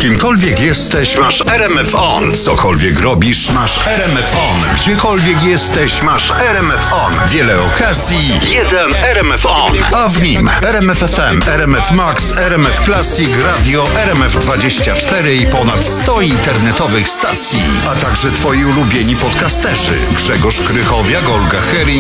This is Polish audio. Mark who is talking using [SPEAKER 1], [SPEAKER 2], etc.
[SPEAKER 1] kimkolwiek jesteś, masz RMF On. Cokolwiek robisz, masz RMF On. Gdziekolwiek jesteś, masz RMF On. Wiele okazji, jeden RMF On. A w nim RMF FM, RMF Max, RMF Classic, Radio RMF24 i ponad 100 internetowych stacji. A także twoi ulubieni podcasterzy Grzegorz Krychowiak, Olga Hering,